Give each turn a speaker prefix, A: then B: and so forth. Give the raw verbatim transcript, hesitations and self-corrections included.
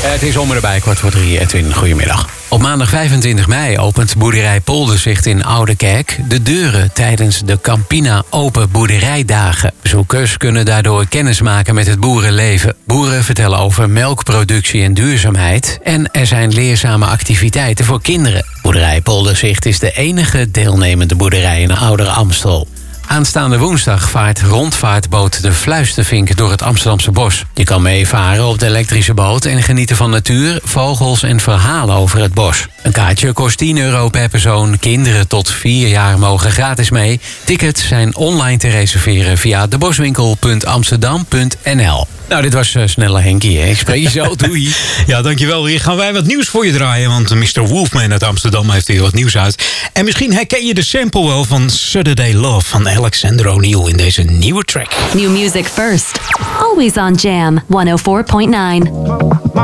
A: Het is om en erbij, kwart voor drie. Edwin, goedemiddag. Op maandag vijfentwintig mei opent boerderij Polderzicht in Oudekerk de deuren tijdens de Campina Open Boerderijdagen. Bezoekers kunnen daardoor kennis maken met het boerenleven. Boeren vertellen over melkproductie en duurzaamheid. En er zijn leerzame activiteiten voor kinderen. Boerderij Polderzicht is de enige deelnemende boerderij in Ouder Amstel. Aanstaande woensdag vaart rondvaartboot de Fluistervink door het Amsterdamse bos. Je kan meevaren op de elektrische boot en genieten van natuur, vogels en verhalen over het bos. Een kaartje kost tien euro per persoon. Kinderen tot vier jaar mogen gratis mee. Tickets zijn online te reserveren via deboswinkel punt amsterdam punt n l. Nou, dit was uh, Snelle Henkie. Hè? Ik spreek je zo. Doei.
B: Ja, dankjewel. Hier gaan wij wat nieuws voor je draaien. Want mister Wolfman uit Amsterdam heeft hier wat nieuws uit. En misschien herken je de sample wel van Saturday Love van Alexander O'Neal in deze nieuwe track.
C: New music first. Always on Jam one oh four point nine.